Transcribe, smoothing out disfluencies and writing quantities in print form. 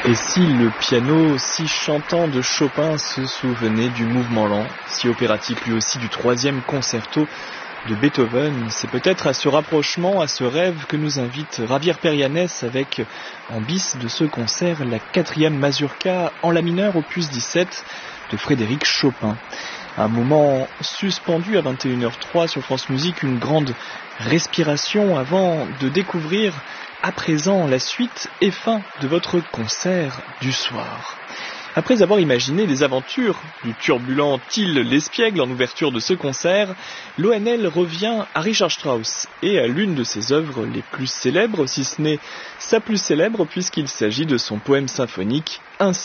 Et si le piano si chantant de Chopin se souvenait du mouvement lent, si opératique lui aussi du 3e concerto de Beethoven, c'est peut-être à ce rapprochement, à ce rêve que nous invite Javier Perianes avec en bis de ce concert la 4e mazurka en la mineur opus 17 de Frédéric Chopin. Un moment suspendu à 21h03 sur France Musique, une grande respiration avant de découvrir à présent la suite et fin de votre concert du soir. Après avoir imaginé les aventures du turbulent Till L'Espiègle en ouverture de ce concert, l'ONL revient à Richard Strauss et à l'une de ses œuvres les plus célèbres, si ce n'est sa plus célèbre puisqu'il s'agit de son poème symphonique Ainsi